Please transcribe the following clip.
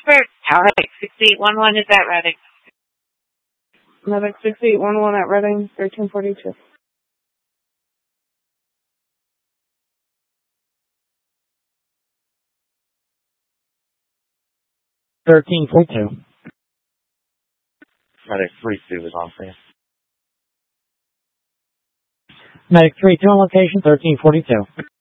Pittsburgh. Medic 6811 is at Reading. Medic 6811 at Reading, 1342. Medic 32 is on scene. Medic 32 on location, 1342.